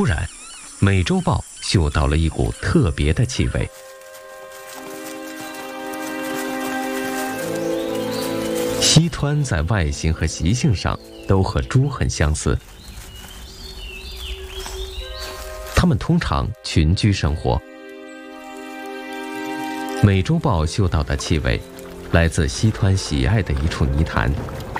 突然，美洲豹嗅到了一股特别的气味。西湍在外形和习性上都和猪很相似，它们通常群居生活。美洲豹嗅到的气味来自西湍喜爱的一处泥潭，